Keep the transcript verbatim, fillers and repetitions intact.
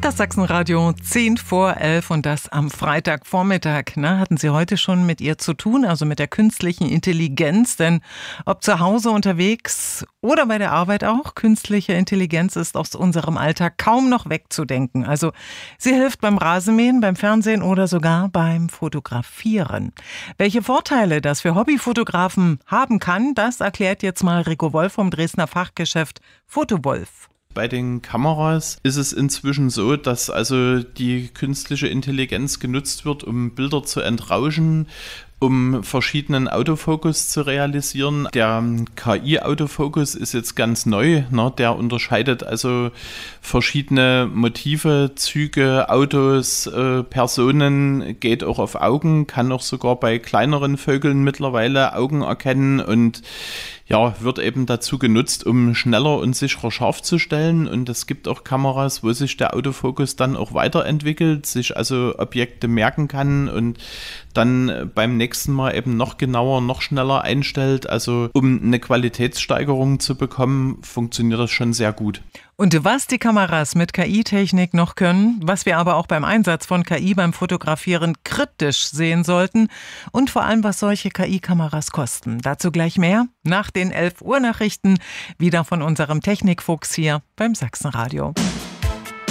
Das Sachsenradio zehn vor elf und das am Freitagvormittag. Na, hatten Sie heute schon mit ihr zu tun, also mit der künstlichen Intelligenz? Denn ob zu Hause unterwegs oder bei der Arbeit auch, künstliche Intelligenz ist aus unserem Alltag kaum noch wegzudenken. Also sie hilft beim Rasenmähen, beim Fernsehen oder sogar beim Fotografieren. Welche Vorteile das für Hobbyfotografen haben kann, das erklärt jetzt mal Rico Wolf vom Dresdner Fachgeschäft Fotowolf. Bei den Kameras ist es inzwischen so, dass also die künstliche Intelligenz genutzt wird, um Bilder zu entrauschen, um verschiedenen Autofokus zu realisieren. Der K I-Autofokus ist jetzt ganz neu, ne? Der unterscheidet also verschiedene Motive, Züge, Autos, äh, Personen, geht auch auf Augen, kann auch sogar bei kleineren Vögeln mittlerweile Augen erkennen und ja, wird eben dazu genutzt, um schneller und sicherer scharf zu stellen. Und es gibt auch Kameras, wo sich der Autofokus dann auch weiterentwickelt, sich also Objekte merken kann und dann beim nächsten Mal eben noch genauer, noch schneller einstellt. Also um eine Qualitätssteigerung zu bekommen, funktioniert das schon sehr gut. Und was die Kameras mit K I-Technik noch können, was wir aber auch beim Einsatz von K I beim Fotografieren kritisch sehen sollten und vor allem, was solche K I-Kameras kosten. Dazu gleich mehr nach den elf Uhr Nachrichten, wieder von unserem Technikfuchs hier beim Sachsenradio.